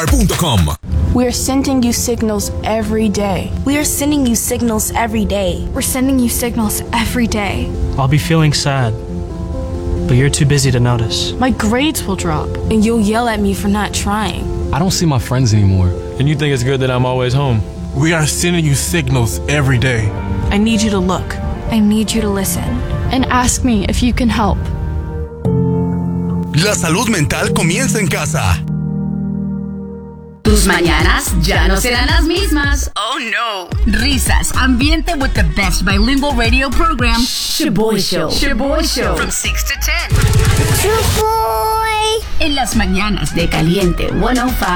We're sending you signals every day. We are sending you signals every day. We're sending you signals every day. I'll be feeling sad, but you're too busy to notice. My grades will drop, and you'll yell at me for not trying. I don't see my friends anymore. And you think it's good that I'm always home. We are sending you signals every day. I need you to look. I need you to listen. And ask me if you can help. La salud mental comienza en casa. Tus mañanas ya no serán las mismas. Oh no. Risas, ambiente with the best bilingual radio program, Shaboy Show. Shaboy Show. From 6 to 10. Shaboy. En las mañanas de Caliente 105.